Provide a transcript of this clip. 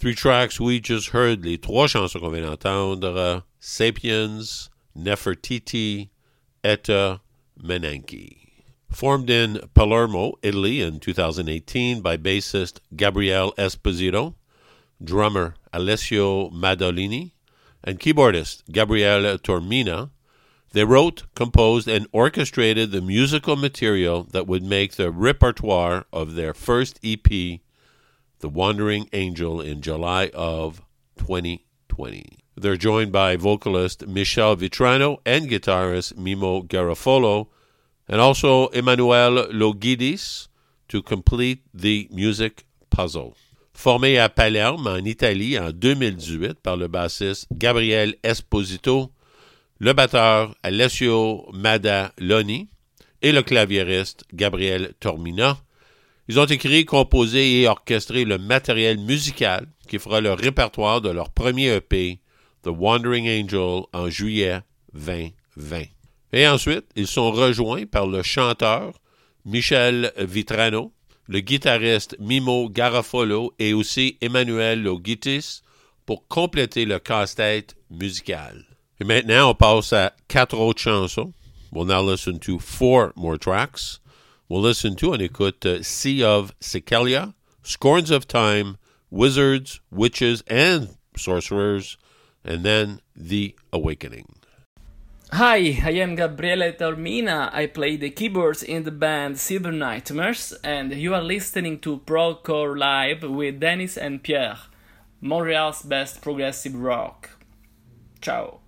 Three tracks we just heard, les trois chansons qu'on vient d'entendre, Sapiens, Nefertiti, Etta, Menenki. Formed in Palermo, Italy in 2018 by bassist Gabriele Esposito, drummer Alessio Madolini, and keyboardist Gabriele Tormina, they wrote, composed, and orchestrated the musical material that would make the repertoire of their first EP, The Wandering Angel, in July of 2020. They're joined by vocalist Michel Vitrano and guitarist Mimo Garofolo, and also Emmanuel Logidis to complete the music puzzle. Formé à Palerme, en Italie, en 2018 par le bassiste Gabriele Esposito, le batteur Alessio Madaloni et le claviériste Gabriele Tormina, ils ont écrit, composé et orchestré le matériel musical qui fera le répertoire de leur premier EP, The Wandering Angel, en juillet 2020. Et ensuite, ils sont rejoints par le chanteur Michel Vitrano, le guitariste Mimo Garofolo et aussi Emmanuel Logitis pour compléter le casse-tête musical. Et maintenant, on passe à 4 autres chansons. We'll now listen to 4 more tracks. We'll listen to, on écoute Sea of Sikelia, Scorns of Time, Wizards, Witches, and Sorcerers, and then The Awakening. Hi, I am Gabriele Tormina. I play the keyboards in the band Silver Nightmares, and you are listening to Procore Live with Dennis and Pierre, Montreal's best progressive rock. Ciao.